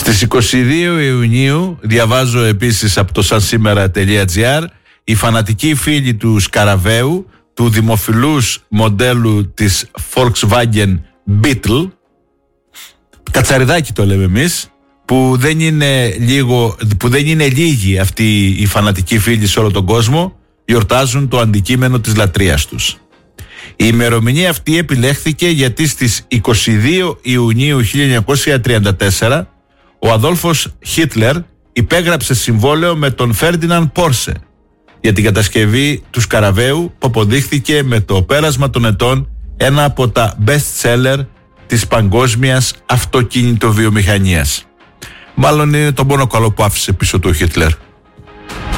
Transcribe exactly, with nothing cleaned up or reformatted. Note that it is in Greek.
Στις είκοσι δύο Ιουνίου, διαβάζω επίσης από το sansimera.gr, οι φανατικοί φίλοι του Σκαραβαίου, του δημοφιλούς μοντέλου της Volkswagen Beetle, κατσαριδάκι το λέμε εμείς, που δεν είναι, λίγο, που δεν είναι λίγοι αυτοί οι φανατικοί φίλοι σε όλο τον κόσμο, γιορτάζουν το αντικείμενο της λατρείας τους. Η ημερομηνία αυτή επιλέχθηκε γιατί στις είκοσι δύο Ιουνίου χίλια εννιακόσια τριάντα τέσσερα ο Αδόλφος Χίτλερ υπέγραψε συμβόλαιο με τον Φέρντιναντ Πόρσε για την κατασκευή του Σκαραβαίου, που αποδείχθηκε με το πέρασμα των ετών ένα από τα best seller της παγκόσμιας αυτοκίνητοβιομηχανίας. Μάλλον είναι το μόνο καλό που άφησε πίσω του ο Χίτλερ.